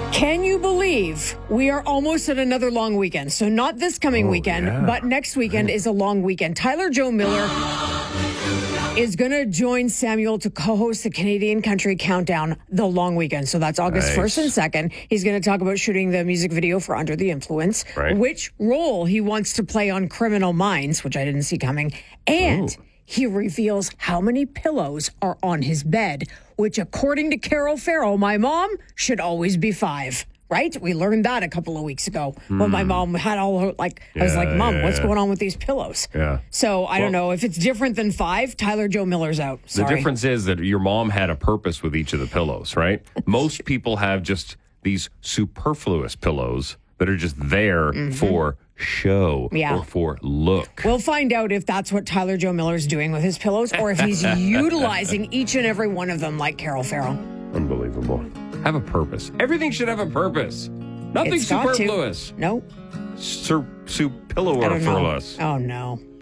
Can you believe we are almost at another long weekend? So not this coming weekend, but next weekend is a long weekend. Tyler Joe Miller is going to join Samuel to co-host the Canadian Country Countdown, the long weekend. So that's August 1st and 2nd. He's going to talk about shooting the music video for Under the Influence, which role he wants to play on Criminal Minds, which I didn't see coming. And he reveals how many pillows are on his bed, which according to Carol Farrell, my mom, should always be 5. Right? We learned that a couple of weeks ago when my mom had all her, I was like, Mom, what's going on with these pillows? Yeah. So I don't know. If it's different than 5, Tyler Joe Miller's out. Sorry. The difference is that your mom had a purpose with each of the pillows, right? Most people have just these superfluous pillows that are just there for show or for look. We'll find out if that's what Tyler Joe Miller's doing with his pillows or if he's utilizing each and every one of them like Carol Farrell. Unbelievable. Have a purpose. Everything should have a purpose. Nothing It's got to. superfluous. No. Superfluous. Oh, no.